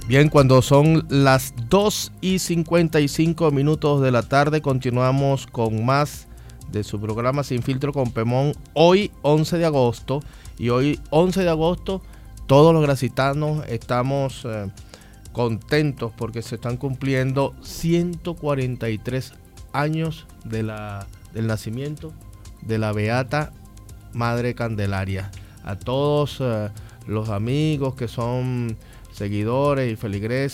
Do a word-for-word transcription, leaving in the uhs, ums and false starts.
Bien, cuando son las dos y cincuenta y cinco minutos de la tarde, continuamos con más de su programa Sin Filtro con Pemón. Hoy, once de agosto, y hoy, once de agosto, todos los gracitanos estamos eh, contentos porque se están cumpliendo ciento cuarenta y tres años de la, del nacimiento de la Beata Madre Candelaria. A todos eh, los amigos que son seguidores y feligreses